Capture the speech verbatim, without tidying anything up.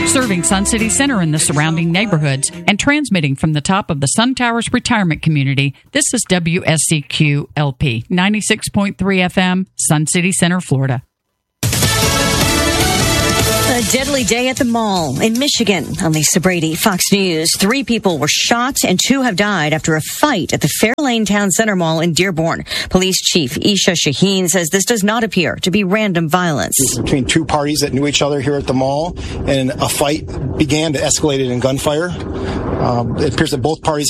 serving Sun City Center and the surrounding neighborhoods and transmitting from the top of the Sun Towers retirement community. This is W S C Q L P ninety-six point three F M, Sun City Center, Florida. A deadly day at the mall in Michigan. I'm Lisa Brady, Fox News. Three people were shot and two have died after a fight at the Fairlane Town Center Mall in Dearborn. Police Chief Isha Shaheen says this does not appear to be random violence. Between two parties that knew each other here at the mall, and a fight began to escalate in gunfire. Um, it appears that both parties